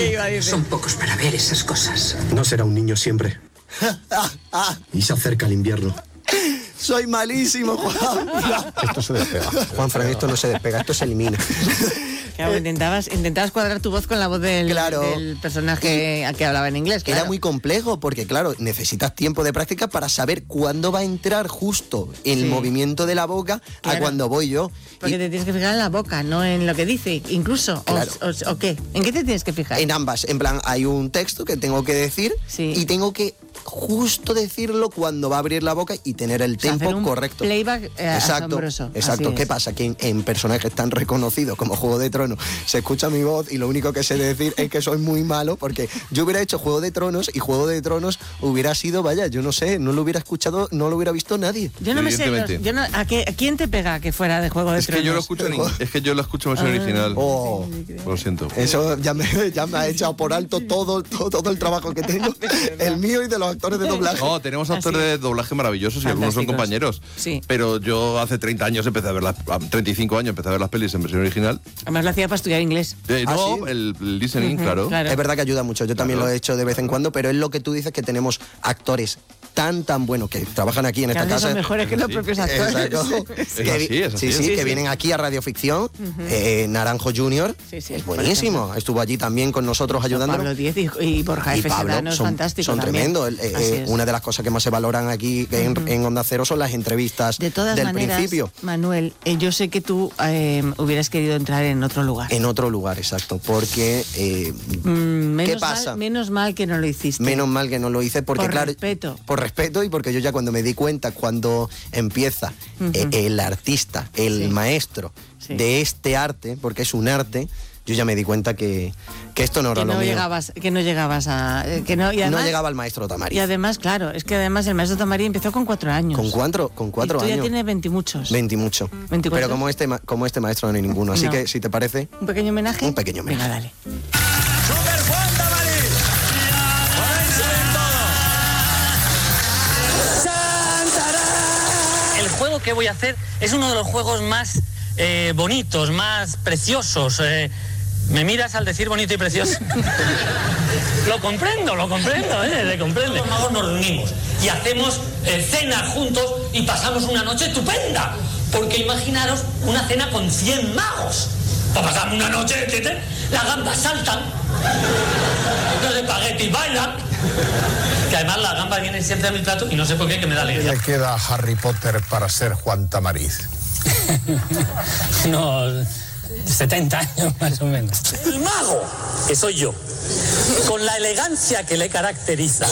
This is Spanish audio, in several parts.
¿Qué iba a decir? Son pocos para ver esas cosas. No será un niño siempre. Y se acerca el invierno. Soy malísimo, Juan. Esto se despega. Juanfran, esto no se despega, esto se elimina. Claro, intentabas cuadrar tu voz con la voz del personaje que hablaba en inglés. Claro. Era muy complejo porque, claro, necesitas tiempo de práctica para saber cuándo va a entrar justo el movimiento de la boca a cuando voy yo. Porque te tienes que fijar en la boca, no en lo que dice, incluso. Claro. ¿O qué? ¿En qué te tienes que fijar? En ambas. En plan, hay un texto que tengo que decir y tengo que justo decirlo cuando va a abrir la boca y tener el tempo correcto. Playback asombroso. Exacto. ¿Qué pasa? Que en personajes tan reconocidos como Juego de Tronos se escucha mi voz y lo único que sé decir es que soy muy malo, porque yo hubiera hecho Juego de Tronos y Juego de Tronos hubiera sido, vaya, yo no sé, no lo hubiera escuchado, no lo hubiera visto nadie. Yo no me sé, ¿a quién te pega que fuera de Juego de Tronos? Es que yo lo escucho en versión original. Lo siento. Eso ya me ha echado por alto todo el trabajo que tengo, el mío y de los actores de doblaje. No, tenemos actores de doblaje maravillosos y algunos son compañeros. Sí. Pero yo hace 30 años empecé a ver 35 años empecé a ver las pelis en versión original. Además lo hacía para estudiar inglés. No, ¿sí? el listening, claro. Es verdad que ayuda mucho, yo también lo he hecho de vez en cuando, pero es lo que tú dices, que tenemos actores tan buenos que trabajan aquí en esta casa. Son mejores que los propios actores. Exacto. Que vienen aquí a Radioficción. Naranjo Junior es buenísimo. Estuvo allí también con nosotros ayudándonos. Pablo Díez y Borja F. Sedano es fantástico. Son tremendos. Una de las cosas que más se valoran aquí en Onda Cero son las entrevistas del principio. Manuel, yo sé que tú hubieras querido entrar en otro lugar. En otro lugar, exacto. Porque ¿qué pasa? Menos mal que no lo hiciste. Menos mal que no lo hice porque, por respeto y porque yo ya cuando me di cuenta, cuando empieza el artista, el maestro de este arte, porque es un arte, yo ya me di cuenta que esto no era lo mío. Que no llegabas a... y además, no llegaba el maestro Tamariz. Y además, claro, es que además el maestro Tamariz empezó con 4 años. Con 4 años. Tú ya tienes 20 muchos. 20 mucho. 24. Pero como este maestro no hay ninguno. Así que, si te parece... ¿Un pequeño homenaje? Un pequeño homenaje. Venga, dale. ¡Super Juan Tamariz! ¡Ponéis en todo! El juego que voy a hacer es uno de los juegos más bonitos, más preciosos. ¿Me miras al decir bonito y precioso? Lo comprendo, le comprende. Los magos nos reunimos y hacemos cena juntos y pasamos una noche estupenda. Porque imaginaros una cena con 100 magos. Para pasar una noche, ¿entiendes? Las gambas saltan, los espaguetis bailan. Que además las gambas vienen siempre a mi plato y no sé por qué, que me da alegría. ¿Qué le queda a Harry Potter para ser Juan Tamariz? No, 70 años más o menos. El mago, que soy yo, con la elegancia que le caracteriza.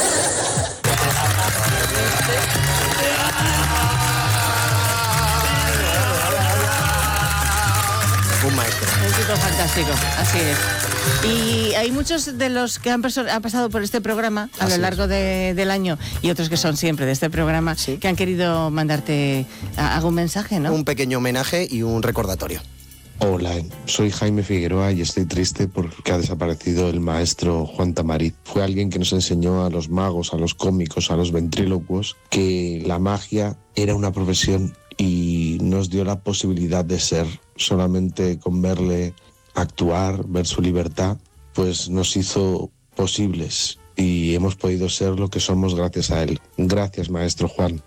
Un maestro. Un tipo fantástico, así es. Y hay muchos de los que han pasado por este programa a lo largo del año, y otros que son siempre de este programa, que han querido mandarte algún mensaje, ¿no? Un pequeño homenaje y un recordatorio. Hola, soy Jaime Figueroa y estoy triste porque ha desaparecido el maestro Juan Tamariz. Fue alguien que nos enseñó a los magos, a los cómicos, a los ventrílocuos, que la magia era una profesión y nos dio la posibilidad de ser. Solamente con verle actuar, ver su libertad, pues nos hizo posibles y hemos podido ser lo que somos gracias a él. Gracias, maestro Juan.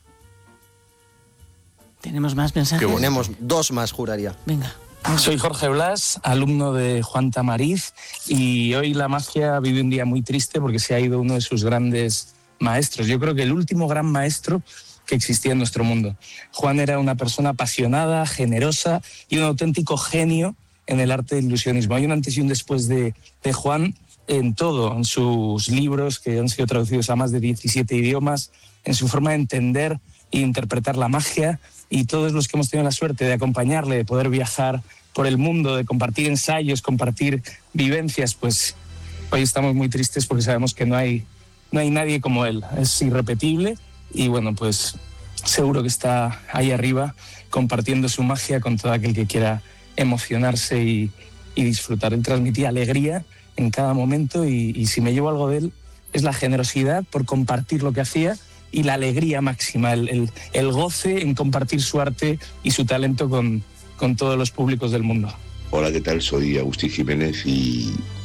¿Tenemos más mensajes? Tenemos 2 más, juraría. Venga. Soy Jorge Blas, alumno de Juan Tamariz, y hoy la magia vive un día muy triste porque se ha ido uno de sus grandes maestros. Yo creo que el último gran maestro que existía en nuestro mundo. Juan era una persona apasionada, generosa y un auténtico genio en el arte del ilusionismo. Hay un antes y un después de Juan en todo, en sus libros que han sido traducidos a más de 17 idiomas, en su forma de entender e interpretar la magia, y todos los que hemos tenido la suerte de acompañarle, de poder viajar por el mundo, de compartir ensayos, compartir vivencias, pues hoy estamos muy tristes porque sabemos que no hay nadie como él. Es irrepetible y bueno, pues seguro que está ahí arriba compartiendo su magia con todo aquel que quiera emocionarse y disfrutar. Él transmitía alegría en cada momento y si me llevo algo de él es la generosidad por compartir lo que hacía y la alegría máxima, el goce en compartir su arte y su talento con todos los públicos del mundo. Hola, ¿qué tal? Soy Agustín Jiménez y